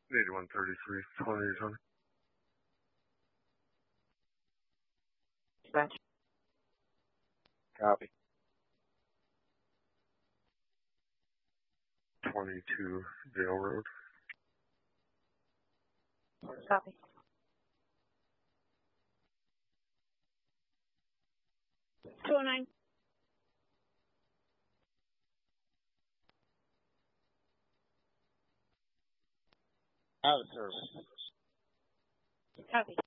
8133, 2020. Dispatch. Copy. 22 Vale Road. Copy. $209. Out of service. Copy.